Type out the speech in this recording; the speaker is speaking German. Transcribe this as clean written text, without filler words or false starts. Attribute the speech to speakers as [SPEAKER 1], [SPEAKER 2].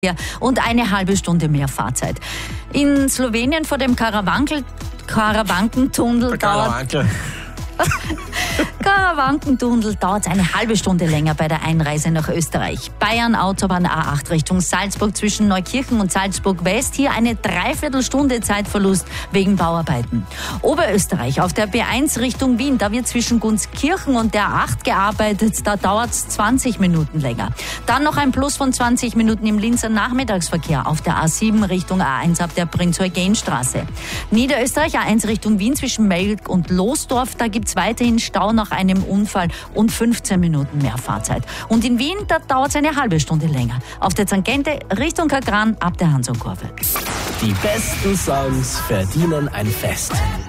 [SPEAKER 1] und eine halbe Stunde mehr Fahrzeit. In Slowenien vor dem Karawankentunnel dauert es eine halbe Stunde länger bei der Einreise nach Österreich. Bayern, Autobahn A8 Richtung Salzburg zwischen Neukirchen und Salzburg West. Hier eine Dreiviertelstunde Zeitverlust wegen Bauarbeiten. Oberösterreich auf der B1 Richtung Wien, da wird zwischen Gunskirchen und der A8 gearbeitet. Da dauert es 20 Minuten länger. Dann noch ein Plus von 20 Minuten im Linzer Nachmittagsverkehr auf der A7 Richtung A1 ab der Prinz-Eugen-Straße. Niederösterreich A1 Richtung Wien zwischen Melk und Losdorf, da gibt es weiterhin Stau nach einem Unfall und 15 Minuten mehr Fahrzeit. Und in Wien, da dauert es eine halbe Stunde länger. Auf der Tangente Richtung Kagran ab der Hanso-Kurve.
[SPEAKER 2] Die besten Songs verdienen ein Fest.